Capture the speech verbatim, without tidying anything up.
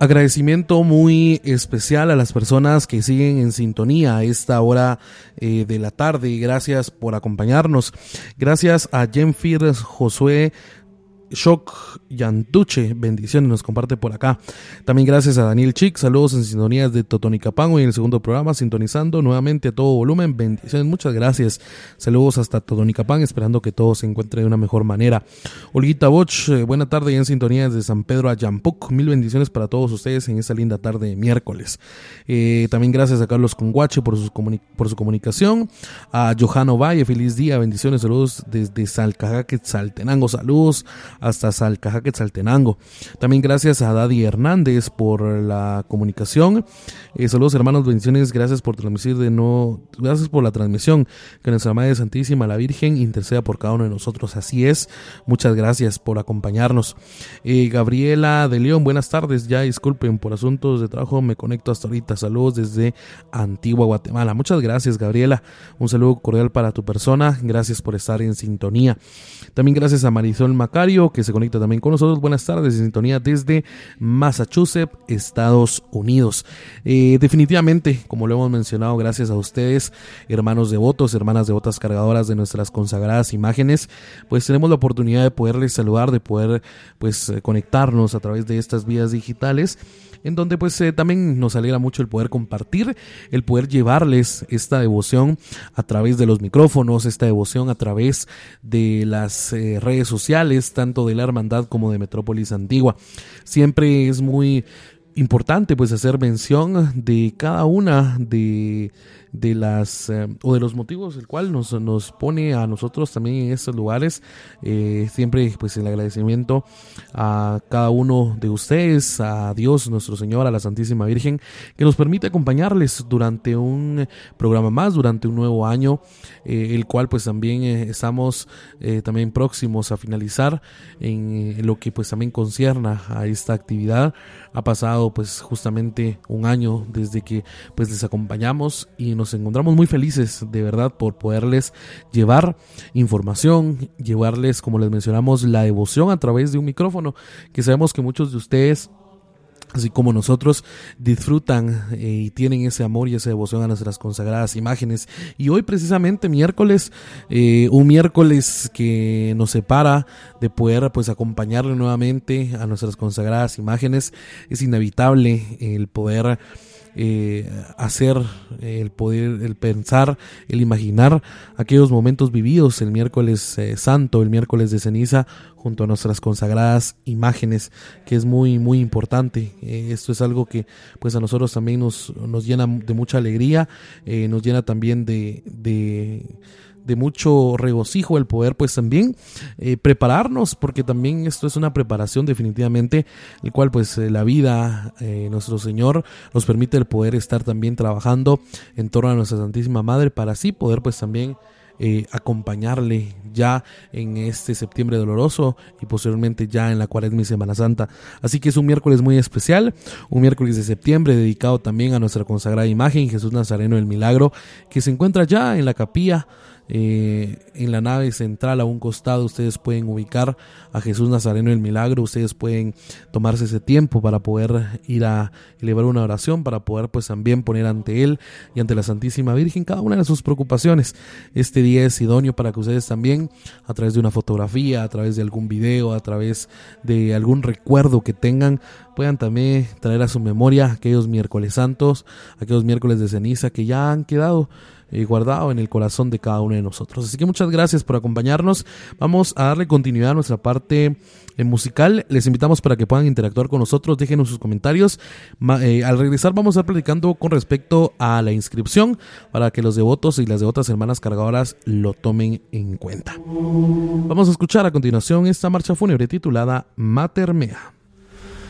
Agradecimiento muy especial a las personas que siguen en sintonía a esta hora eh, de la tarde. Gracias por acompañarnos. Gracias a Jenfir Josué Shock Yantuche, bendiciones, nos comparte por acá. También gracias a Daniel Chic, saludos en sintonías de Totonicapán, hoy en el segundo programa, sintonizando nuevamente a todo volumen, bendiciones, muchas gracias. Saludos hasta Totonicapán, esperando que todo se encuentre de una mejor manera. Olguita Boch, eh, buena tarde en sintonías de San Pedro a Yampuc, mil bendiciones para todos ustedes en esta linda tarde de miércoles. Eh, también gracias a Carlos Conguache por su, comuni- por su comunicación, a Johano Valle, feliz día, bendiciones, saludos desde Salcajaquetzaltenango, saludos hasta Salcajaquetzaltenango. También gracias a Daddy Hernández por la comunicación. Eh, saludos hermanos, bendiciones, gracias por transmitir de no, gracias por la transmisión. Que nuestra Madre Santísima, la Virgen, interceda por cada uno de nosotros. Así es, muchas gracias por acompañarnos. Eh, Gabriela de León, buenas tardes. Ya disculpen por asuntos de trabajo, me conecto hasta ahorita. Saludos desde Antigua Guatemala. Muchas gracias, Gabriela. Un saludo cordial para tu persona. Gracias por estar en sintonía. También gracias a Marisol Macario, que se conecta también con nosotros. Buenas tardes, en sintonía desde Massachusetts, Estados Unidos. Eh, definitivamente, como lo hemos mencionado, gracias a ustedes, hermanos devotos, hermanas devotas cargadoras de nuestras consagradas imágenes, pues tenemos la oportunidad de poderles saludar, de poder pues conectarnos a través de estas vías digitales, en donde pues eh, también nos alegra mucho el poder compartir, el poder llevarles esta devoción a través de los micrófonos, esta devoción a través de las eh, redes sociales, tanto de la Hermandad como de Metrópolis Antigua. Siempre es muy importante pues hacer mención de cada una de de las eh, o de los motivos el cual nos, nos pone a nosotros también en estos lugares. Eh, siempre pues el agradecimiento a cada uno de ustedes, a Dios nuestro Señor, a la Santísima Virgen, que nos permite acompañarles durante un programa más, durante un nuevo año, eh, el cual pues también eh, estamos eh, también próximos a finalizar en, en lo que pues también concierna a esta actividad. Ha pasado pues justamente un año desde que pues les acompañamos y nos encontramos muy felices de verdad por poderles llevar información, llevarles, como les mencionamos, la devoción a través de un micrófono, que sabemos que muchos de ustedes, así como nosotros, disfrutan eh, y tienen ese amor y esa devoción a nuestras consagradas imágenes. Y hoy precisamente miércoles, eh, un miércoles que nos separa de poder pues acompañarle nuevamente a nuestras consagradas imágenes, es inevitable el poder Eh, hacer, eh, el poder, el pensar, el imaginar aquellos momentos vividos el miércoles eh, santo, el miércoles de ceniza, junto a nuestras consagradas imágenes, que es muy muy importante. Eh, esto es algo que pues a nosotros también nos, nos llena de mucha alegría, eh, nos llena también de, de de mucho regocijo el poder pues también eh, prepararnos, porque también esto es una preparación definitivamente, el cual pues eh, la vida, eh, nuestro Señor nos permite el poder estar también trabajando en torno a nuestra Santísima Madre, para así poder pues también Eh, acompañarle ya en este septiembre doloroso y posteriormente ya en la Cuaresma y Semana Santa. Así que es un miércoles muy especial, un miércoles de septiembre dedicado también a nuestra consagrada imagen, Jesús Nazareno del Milagro, que se encuentra ya en la capilla. Eh, en la nave central a un costado ustedes pueden ubicar a Jesús Nazareno del Milagro. Ustedes pueden tomarse ese tiempo para poder ir a elevar una oración, para poder pues también poner ante Él y ante la Santísima Virgen cada una de sus preocupaciones. Este día es idóneo para que ustedes también, a través de una fotografía, a través de algún video, a través de algún recuerdo que tengan, puedan también traer a su memoria aquellos miércoles santos, aquellos miércoles de ceniza que ya han quedado Eh, guardado en el corazón de cada uno de nosotros. Así que muchas gracias por acompañarnos. Vamos a darle continuidad a nuestra parte eh, musical. Les invitamos para que puedan interactuar con nosotros, déjenos sus comentarios. Ma, eh, al regresar vamos a estar platicando con respecto a la inscripción, para que los devotos y las devotas hermanas cargadoras lo tomen en cuenta. Vamos a escuchar a continuación esta marcha fúnebre titulada Mater Mea.